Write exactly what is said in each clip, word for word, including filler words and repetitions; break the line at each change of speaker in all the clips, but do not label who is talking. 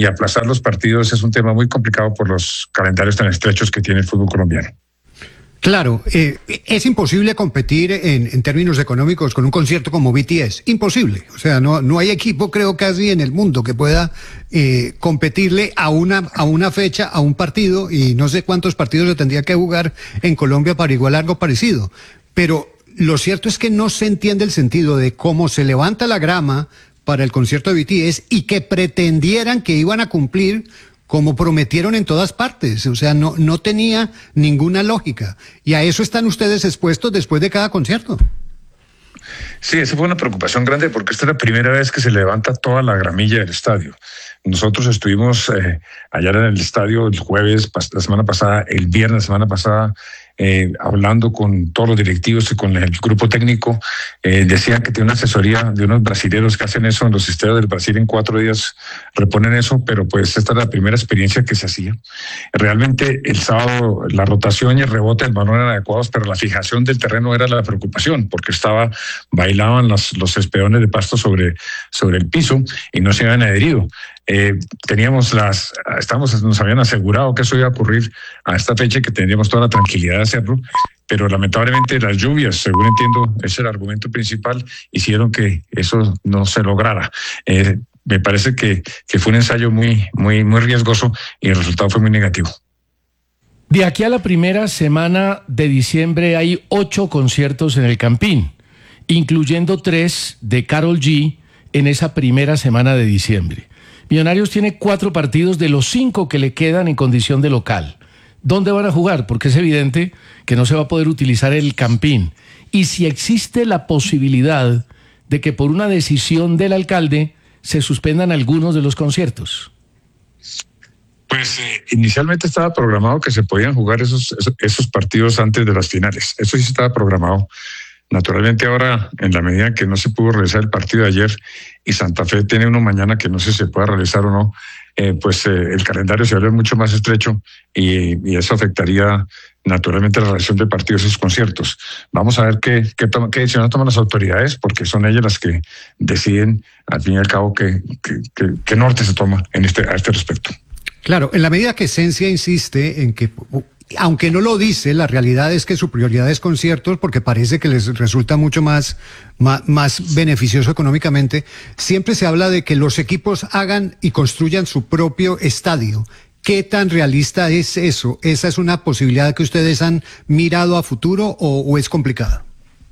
y aplazar los partidos es un tema muy complicado por los calendarios tan estrechos que tiene el fútbol colombiano.
Claro, eh, es imposible competir en, en términos económicos con un concierto como B T S, imposible. O sea, no, no hay equipo, creo, casi en el mundo que pueda eh, competirle a una, a una fecha, a un partido, y no sé cuántos partidos se tendría que jugar en Colombia para igualar algo parecido. Pero lo cierto es que no se entiende el sentido de cómo se levanta la grama para el concierto de B T S y que pretendieran que iban a cumplir como prometieron en todas partes. O sea, no, no tenía ninguna lógica. Y a eso están ustedes expuestos después de cada concierto.
Sí, esa fue una preocupación grande porque esta es la primera vez que se levanta toda la gramilla del estadio. Nosotros estuvimos eh, allá en el estadio el jueves, la semana pasada, el viernes, la semana pasada, eh, hablando con todos los directivos y con el grupo técnico. Eh, decían que tiene una asesoría de unos brasileños que hacen eso en los estadios del Brasil, en cuatro días reponen eso, pero pues esta es la primera experiencia que se hacía. Realmente el sábado la rotación y el rebote del balón eran adecuados, pero la fijación del terreno era la preocupación, porque estaba, bailaban los, los espeones de pasto sobre, sobre el piso y no se habían adherido. Eh, teníamos las, estamos, nos habían asegurado que eso iba a ocurrir a esta fecha y que tendríamos toda la tranquilidad de hacerlo, pero lamentablemente las lluvias, según entiendo, es el argumento principal, hicieron que eso no se lograra. Eh, me parece que, que fue un ensayo muy, muy, muy riesgoso y el resultado fue muy negativo.
De aquí a la primera semana de diciembre hay ocho conciertos en el Campín, incluyendo tres de Karol G en esa primera semana de diciembre. Millonarios tiene cuatro partidos de los cinco que le quedan en condición de local. ¿Dónde van a jugar? Porque es evidente que no se va a poder utilizar el Campín. Y si existe la posibilidad de que por una decisión del alcalde se suspendan algunos de los conciertos.
Pues eh, inicialmente estaba programado que se podían jugar esos, esos, esos partidos antes de las finales. Eso sí estaba programado. Naturalmente ahora, en la medida que no se pudo realizar el partido de ayer y Santa Fe tiene uno mañana que no sé si se pueda realizar o no, eh, pues eh, el calendario se vuelve mucho más estrecho y, y eso afectaría naturalmente la realización de partidos y esos conciertos. Vamos a ver qué, qué, toma, qué decisión toman las autoridades, porque son ellas las que deciden, al fin y al cabo, qué, qué, qué, qué norte se toma en este, a este respecto.
Claro, en la medida que Esencia insiste en que, aunque no lo dice, la realidad es que su prioridad es conciertos porque parece que les resulta mucho más, más, más beneficioso económicamente, siempre se habla de que los equipos hagan y construyan su propio estadio. ¿Qué tan realista es eso? ¿Esa es una posibilidad que ustedes han mirado a futuro o, o es complicada?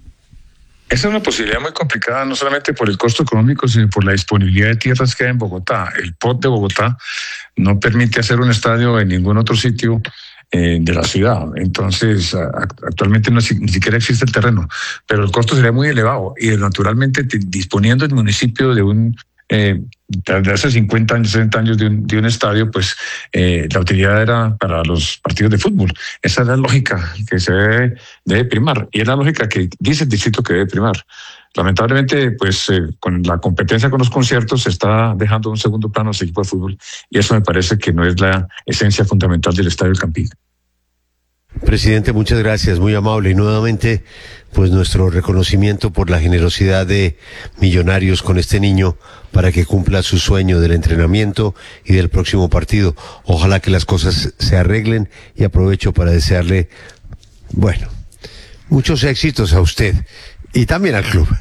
Esa es una posibilidad muy complicada, no solamente por el costo económico, sino por la disponibilidad de tierras que hay en Bogotá. El P O T de Bogotá no permite hacer un estadio en ningún otro sitio eh, de la ciudad. Entonces, a, actualmente no, ni siquiera existe el terreno, pero el costo sería muy elevado. Y naturalmente, t- disponiendo el municipio de un... Eh, desde hace cincuenta años, sesenta años de un, de un estadio, pues eh, la utilidad era para los partidos de fútbol. Esa es la lógica que se debe, debe primar y es la lógica que dice el distrito que debe primar. Lamentablemente, pues eh, con la competencia con los conciertos se está dejando un segundo plano ese equipo de fútbol y eso me parece que no es la esencia fundamental del Estadio del Campín.
Presidente, muchas gracias, muy amable. Y nuevamente, pues nuestro reconocimiento por la generosidad de Millonarios con este niño para que cumpla su sueño del entrenamiento y del próximo partido. Ojalá que las cosas se arreglen y aprovecho para desearle, bueno, muchos éxitos a usted y también al club.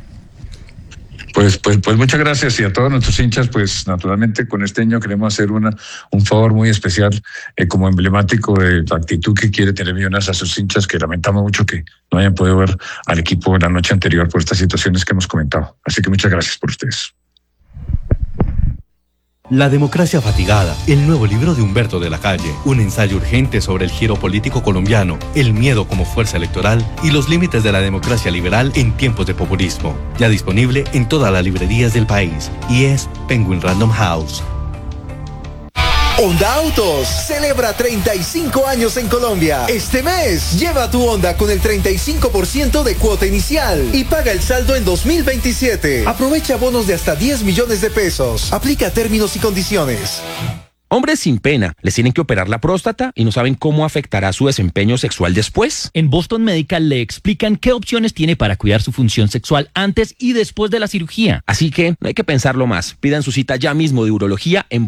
Pues, pues, pues muchas gracias y a todos nuestros hinchas, pues naturalmente con este año queremos hacer una, un favor muy especial eh, como emblemático de la actitud que quiere tener Millonarios a sus hinchas, que lamentamos mucho que no hayan podido ver al equipo la noche anterior por estas situaciones que hemos comentado. Así que muchas gracias por ustedes.
La democracia fatigada, el nuevo libro de Humberto de la Calle, un ensayo urgente sobre el giro político colombiano, el miedo como fuerza electoral y los límites de la democracia liberal en tiempos de populismo. Ya disponible en todas las librerías del país y es Penguin Random House.
Honda Autos celebra treinta y cinco años en Colombia. Este mes, lleva tu Honda con el treinta y cinco por ciento de cuota inicial y paga el saldo en dos mil veintisiete. Aprovecha bonos de hasta diez millones de pesos. Aplica términos y condiciones.
Hombres sin pena, les tienen que operar la próstata y no saben cómo afectará su desempeño sexual después.
En Boston Medical le explican qué opciones tiene para cuidar su función sexual antes y después de la cirugía.
Así que no hay que pensarlo más. Pidan su cita ya mismo de urología en